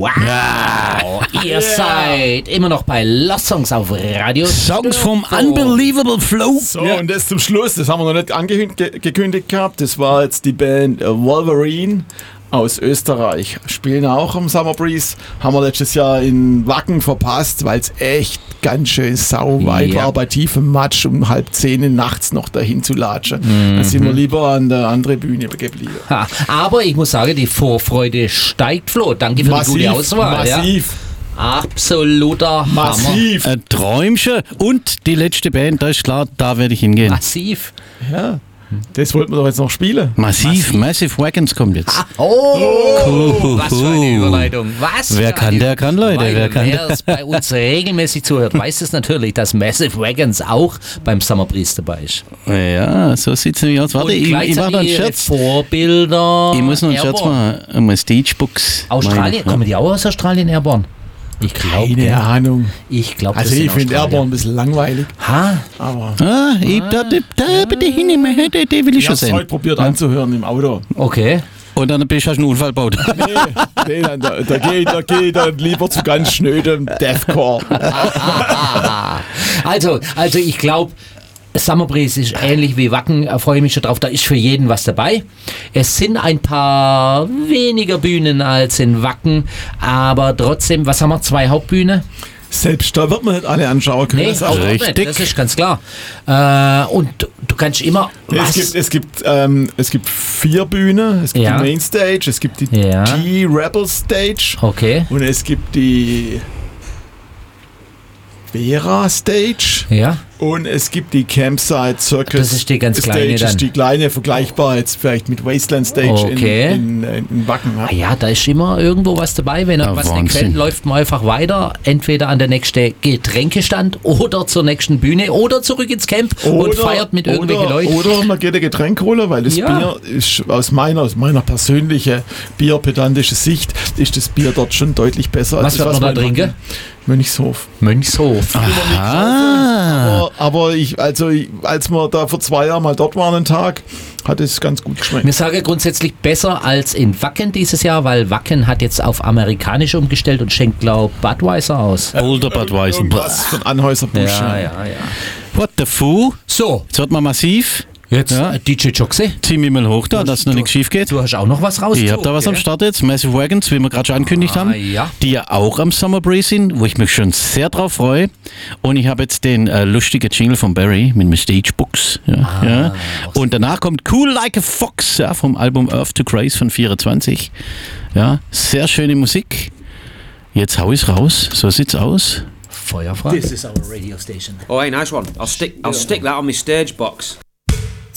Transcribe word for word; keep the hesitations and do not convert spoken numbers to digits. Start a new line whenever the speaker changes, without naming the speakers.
Wow! Ihr seid immer noch bei Lost Songs auf Radio
Songs vom
Störfunk.
Unbelievable Flow.
So, ja. Und das zum Schluss, das haben wir noch nicht angekündigt gehabt, das war jetzt die Band Wolverine aus Österreich. Spielen auch am Summer Breeze, haben wir letztes Jahr in Wacken verpasst, weil es echt ganz schön sauweit
Ja.
war, bei tiefem Matsch um halb zehn nachts noch dahin zu latschen. Mhm. Da sind wir lieber an der anderen Bühne geblieben.
Ha, aber ich muss sagen, die Vorfreude steigt, Flo. Danke für
Massiv,
die gute Auswahl.
massiv.
Ja. Absoluter
Massiv.
Ein Träumchen. Und die letzte Band, da ist klar, da werde ich hingehen.
Hammer. Massiv.
Ja, das wollten wir doch jetzt noch spielen.
Massiv,
Massiv.
Massive Wagons kommt jetzt.
Ah, oh, was für eine Überleitung. Was
Wer
für
kann,
eine
der kann, Leute.
Überleitung.
Wer kann,
Wer es bei uns regelmäßig zuhört, weiß es natürlich, dass Massive Wagons auch beim Summer Breeze dabei ist.
Ja, so sieht es nämlich aus. Warte,
Und
ich, ich mache noch einen
gleichzeitig ihre
Scherz.
Vorbilder.
Ich muss noch einen Scherz
Airborne.
machen. Mein Stagebooks.
Australien,
meine,
kommen die auch aus Australien, Airborne? Ich glaube,
Keine Ahnung.
ich glaube,
Also ich finde Airborne ein bisschen langweilig,
Ha?
aber
Ah, ich, da, da, da bitte hin, der, der will ich
ich
schon
habe es heute
sehen.
probiert anzuhören im Auto.
Okay.
Und dann bist du hast einen Unfall gebaut.
Nee, nee dann, da, da gehe ich da geh ich dann lieber zu ganz schnödem Deathcore.
Also, also ich glaube, Summer Breeze ist ähnlich wie Wacken, da freue ich mich schon drauf, da ist für jeden was dabei. Es sind ein paar weniger Bühnen als in Wacken, aber trotzdem, was haben wir, zwei Hauptbühnen?
Selbst da wird man nicht alle anschauen können.
Nee,
Das ist auch-
überhaupt nicht,
richtig.
das ist ganz klar. Äh, und du, du kannst immer,
Nee,
was?
es gibt, es, gibt, ähm, es gibt vier Bühnen. Es gibt
Ja.
die Main Stage, es gibt die
Ja.
T-Rebel Stage
Okay,
und es gibt die Vera Stage
ja.
und es gibt die Campsite Circus
Das ist die ganz
Stage.
kleine
Das ist
dann.
die kleine, vergleichbar jetzt vielleicht mit Wasteland Stage
Okay.
in, in, in Wacken. Ja.
Ah ja, da ist immer irgendwo was dabei. Wenn
Ja,
etwas nicht
Wahnsinn.
gefällt, läuft man einfach weiter. Entweder an der nächsten Getränkestand oder zur nächsten Bühne oder zurück ins Camp und feiert mit irgendwelchen
oder,
Leuten.
Oder man geht ein Getränk holen, weil das
Ja.
Bier ist aus meiner, aus meiner persönlichen bierpedantischen Sicht ist das Bier dort schon deutlich besser
Was
als
wird
das,
man da
in
trinken?
Mönchshof.
Mönchshof.
Ah.
Aber, aber ich, also ich, als wir da vor zwei Jahren mal dort waren, einen Tag, hat es ganz gut geschmeckt.
Wir sagen grundsätzlich besser als in Wacken dieses Jahr, weil Wacken hat jetzt auf amerikanisch umgestellt und schenkt, glaube ich, Budweiser aus.
Older Budweiser.
Irgendwas von Anhäuser-Busch.
Ja, ja, ja.
What the fool?
So,
Jetzt wird man massiv.
jetzt
Ja.
äh, D J Joxe.
Zieh mich mal hoch da, dass noch nichts schief geht.
Du hast auch noch was raus.
Ich habe da was am Start jetzt, Massive Wagons, wie wir gerade schon angekündigt
Ah,
haben,
ja.
die ja auch am Summer Breeze sind, wo ich mich schon sehr drauf freue. Und ich habe jetzt den äh, lustigen Jingle von Barry mit den Stagebooks. Ja,
Ah,
ja. Und danach kommt Cool Like a Fox ja, vom Album Earth to Grace von vierundzwanzig. Ja, sehr schöne Musik. Jetzt hau ich's raus, so sieht's aus.
Feuerfrei. This is our radio station.
Oh, hey, nice one. I'll stick. I'll stick that on my stage box.